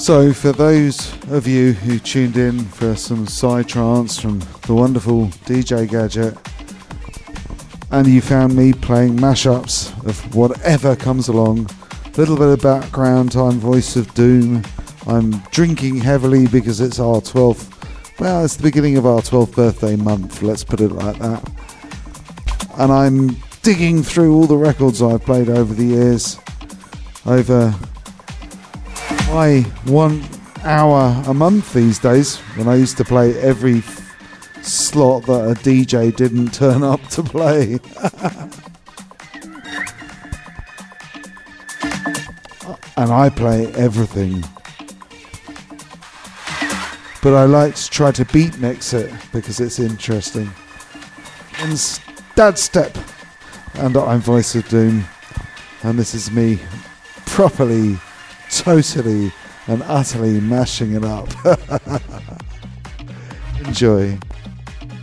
So for those of you who tuned in for some psytrance from the wonderful DJ Gadget, and you found me playing mashups of whatever comes along, a little bit of background time, Voice of Doom. I'm drinking heavily because it's our 12th, well, it's the beginning of our 12th birthday month, let's put it like that. And I'm digging through all the records I've played over the years, over my 1 hour a month these days, when I used to play every slot that a DJ didn't turn up to play. And I play everything. But I like to try to beat mix it because it's interesting. And Dad Step, and I'm Voice of Doom, and this is me properly, totally and utterly mashing it up. Enjoy.